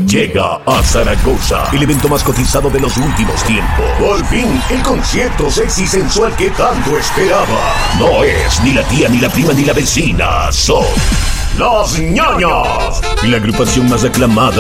llega a Zaragoza, el evento más cotizado de los últimos tiempos. Por fin, el concierto sexy y sensual que tanto esperaba. No es ni la tía, ni la prima, ni la vecina. Son Los Ñoños, la agrupación más aclamada